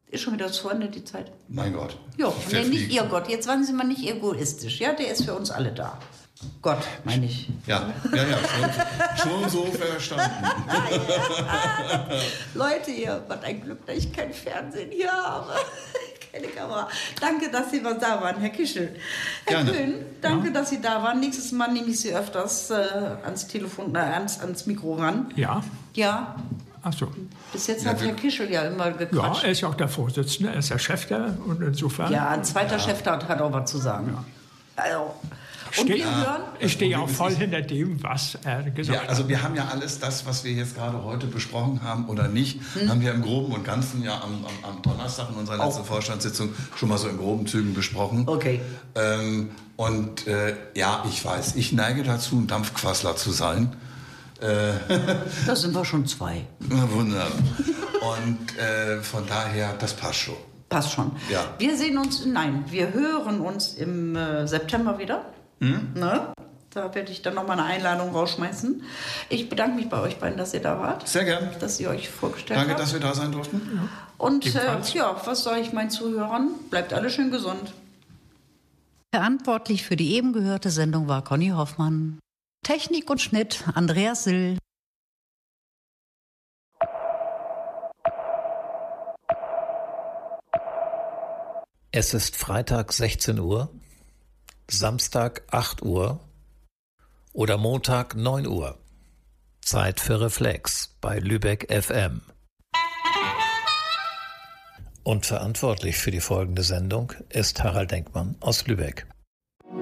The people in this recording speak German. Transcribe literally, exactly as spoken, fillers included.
Ist schon wieder zu Ende die Zeit. Mein Gott. Ja, nee, nicht ihr Gott. Jetzt waren Sie mal nicht egoistisch. Ja, der ist für uns alle da. Gott, meine ich. Ja, ja, ja, schon, schon so verstanden. Leute, ihr, was ein Glück, dass ich kein Fernsehen hier habe. Keine Kamera. Danke, dass Sie was da waren, Herr Kischel. Herr Gerne. Köhn, danke, ja. dass Sie da waren. Nächstes Mal nehme ich Sie öfters äh, ans Telefon, äh, ans, ans Mikro ran. Ja. Ja. Ach so. Bis jetzt Ja, hat Herr Kischel ja immer gequatscht. Ja, er ist ja auch der Vorsitzende, er ist der Chef da und insofern. Ja, ein zweiter ja. Chef da hat auch was zu sagen. Ja. Also. Und Ste wir hören? Ich stehe auch voll hinter dem, was er gesagt ja, hat. also wir haben ja alles das, was wir jetzt gerade heute besprochen haben oder nicht, hm. haben wir im Groben und Ganzen ja am, am, am Donnerstag in unserer letzten oh. Vorstandssitzung schon mal so in groben Zügen besprochen. Okay. Ähm, und äh, ja, ich weiß, ich neige dazu, ein Dampfquassler zu sein. Äh, da sind wir schon zwei. Wunderbar. Und äh, von daher, das passt schon. Passt schon. Ja. Wir sehen uns, nein, wir hören uns im äh, September wieder. Hm? Ne? Da werde ich dann nochmal eine Einladung rausschmeißen. Ich bedanke mich bei euch beiden, dass ihr da wart. Sehr gern. Dass ihr euch vorgestellt Danke, habt. dass wir da sein durften. Ja. Und äh, ja, was soll ich meinen Zuhörern? Bleibt alle schön gesund. Verantwortlich für die eben gehörte Sendung war Conny Hoffmann. Technik und Schnitt Andreas Sill. Es ist Freitag sechzehn Uhr, Samstag acht Uhr oder Montag neun Uhr. Zeit für Reflex bei Lübeck F M. Und verantwortlich für die folgende Sendung ist Harald Denkmann aus Lübeck.